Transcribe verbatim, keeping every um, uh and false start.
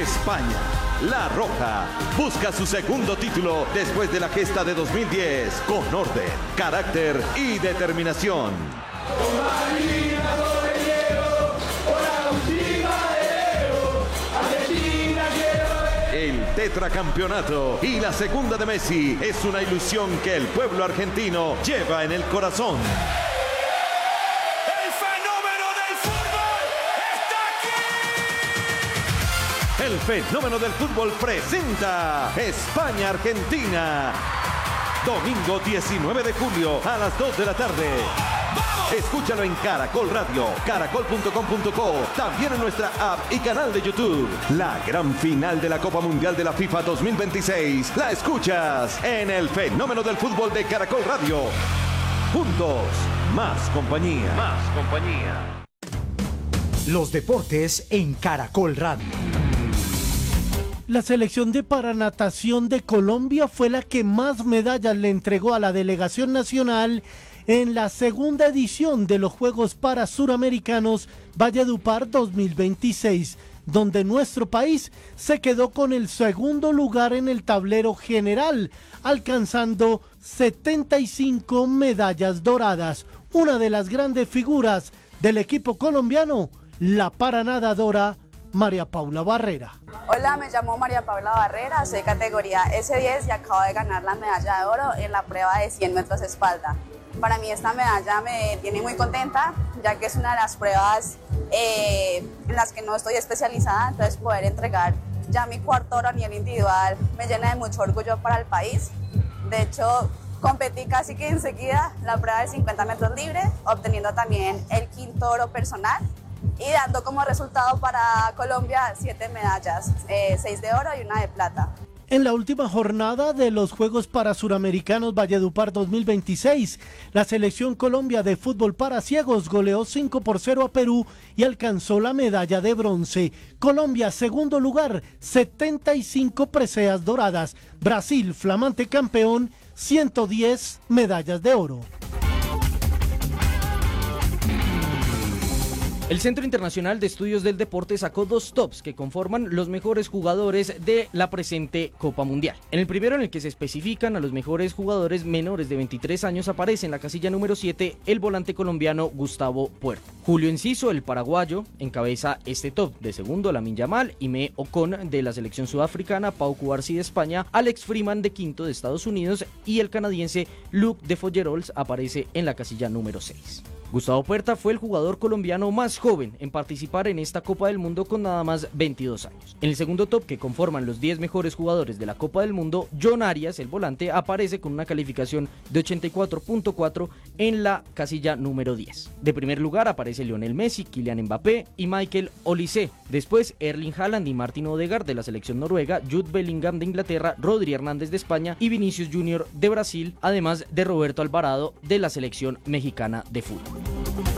España. La Roja busca su segundo título después de la gesta de dos mil diez con orden, carácter y determinación. El tetracampeonato y la segunda de Messi es una ilusión que el pueblo argentino lleva en el corazón. ¡El fenómeno del fútbol está aquí! El fenómeno del fútbol presenta España-Argentina. Domingo diecinueve de julio a las dos de la tarde. Escúchalo en Caracol Radio, caracol punto com punto co, también en nuestra app y canal de YouTube. La gran final de la Copa Mundial de la FIFA dos mil veintiséis la escuchas en el fenómeno del fútbol de Caracol Radio. Juntos, más compañía. Más compañía. Los deportes en Caracol Radio. La selección de paranatación de Colombia fue la que más medallas le entregó a la delegación nacional en la segunda edición de los Juegos Parasuramericanos Valledupar dos mil veintiséis, donde nuestro país se quedó con el segundo lugar en el tablero general, alcanzando setenta y cinco medallas doradas. Una de las grandes figuras del equipo colombiano, la paranadadora María Paula Barrera. Hola, me llamo María Paula Barrera, soy categoría ese diez y acabo de ganar la medalla de oro en la prueba de cien metros espalda. Para mí esta medalla me tiene muy contenta, ya que es una de las pruebas eh, en las que no estoy especializada, entonces poder entregar ya mi cuarto oro a nivel individual me llena de mucho orgullo para el país. De hecho, competí casi que enseguida la prueba de cincuenta metros libre, obteniendo también el quinto oro personal y dando como resultado para Colombia siete medallas, eh, seis de oro y una de plata. En la última jornada de los Juegos Parasuramericanos Valledupar dos mil veintiséis, la selección Colombia de fútbol para ciegos goleó cinco por cero a Perú y alcanzó la medalla de bronce. Colombia, segundo lugar, setenta y cinco preseas doradas. Brasil, flamante campeón, ciento diez medallas de oro. El Centro Internacional de Estudios del Deporte sacó dos tops que conforman los mejores jugadores de la presente Copa Mundial. En el primero, en el que se especifican a los mejores jugadores menores de veintitrés años, aparece en la casilla número siete el volante colombiano Gustavo Puerta. Julio Enciso, el paraguayo, encabeza este top. De segundo, Lamine Yamal, Ime Ocon de la selección sudafricana, Pau Cubarsí de España, Alex Freeman de quinto de Estados Unidos y el canadiense Luc de Follerols aparece en la casilla número seis. Gustavo Puerta fue el jugador colombiano más joven en participar en esta Copa del Mundo con nada más veintidós años. En el segundo top, que conforman los diez mejores jugadores de la Copa del Mundo, John Arias, el volante, aparece con una calificación de ochenta y cuatro punto cuatro en la casilla número diez. De primer lugar aparece Lionel Messi, Kylian Mbappé y Michael Olise. Después Erling Haaland y Martin Odegaard de la selección noruega, Jude Bellingham de Inglaterra, Rodri Hernández de España y Vinicius Junior de Brasil, además de Roberto Alvarado de la selección mexicana de fútbol.